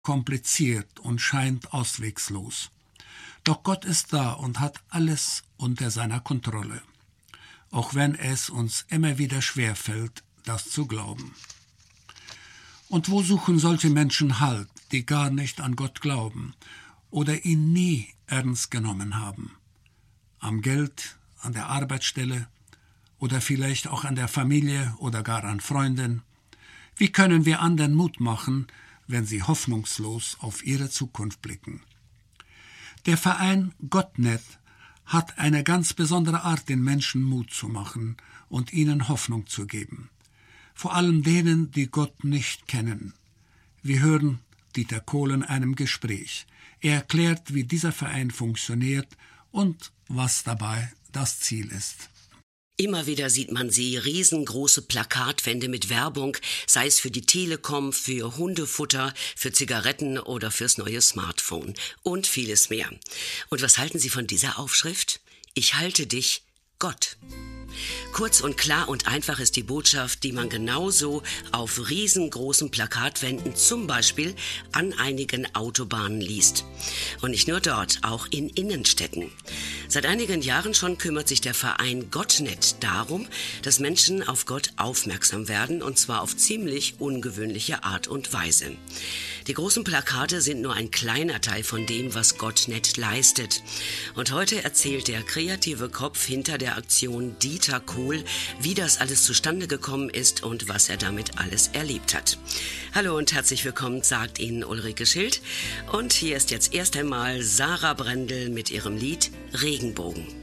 kompliziert und scheint auswegslos. Doch Gott ist da und hat alles unter seiner Kontrolle, auch wenn es uns immer wieder schwerfällt, das zu glauben. Und wo suchen solche Menschen Halt, die gar nicht an Gott glauben oder ihn nie ernst genommen haben? Am Geld, an der Arbeitsstelle oder vielleicht auch an der Familie oder gar an Freunden? Wie können wir anderen Mut machen, wenn sie hoffnungslos auf ihre Zukunft blicken? Der Verein GottNet hat eine ganz besondere Art, den Menschen Mut zu machen und ihnen Hoffnung zu geben. Vor allem denen, die Gott nicht kennen. Wir hören Dieter Kohl in einem Gespräch. Er erklärt, wie dieser Verein funktioniert und was dabei das Ziel ist. Immer wieder sieht man sie, riesengroße Plakatwände mit Werbung, sei es für die Telekom, für Hundefutter, für Zigaretten oder fürs neue Smartphone und vieles mehr. Und was halten Sie von dieser Aufschrift? Ich halte dich, Gott. Kurz und klar und einfach ist die Botschaft, die man genauso auf riesengroßen Plakatwänden, zum Beispiel an einigen Autobahnen liest. Und nicht nur dort, auch in Innenstädten. Seit einigen Jahren schon kümmert sich der Verein GottNet darum, dass Menschen auf Gott aufmerksam werden, und zwar auf ziemlich ungewöhnliche Art und Weise. Die großen Plakate sind nur ein kleiner Teil von dem, was GottNet leistet. Und heute erzählt der kreative Kopf hinter der Aktion Dieter Kohl, wie das alles zustande gekommen ist und was er damit alles erlebt hat. Hallo und herzlich willkommen, sagt Ihnen Ulrike Schild. Und hier ist jetzt erst einmal Sarah Brendel mit ihrem Lied Regenbogen.